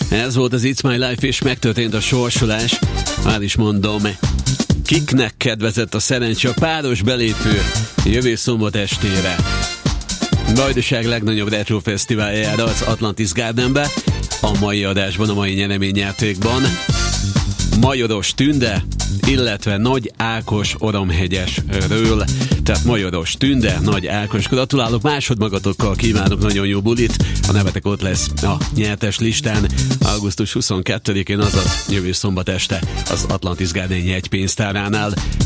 Ez volt az It's My Life, és megtörtént a sorsolás. Már is mondom, kiknek kedvezett a szerencse a páros belépő jövő szombat estére. Vajdaság legnagyobb retro fesztiváljára, az Atlantis Gardenbe. A mai adásban, a mai nyereményjátékban Majoros Tünde, illetve Nagy Ákos Oromhegyesről. Tehát Majoros Tünde, Nagy Ákos. Gratulálok másodmagatokkal, kívánok nagyon jó bulit. A nevetek ott lesz a nyertes listán augusztus 22-én, azaz jövő szombat este az Atlantis Garden jegypénztáránál.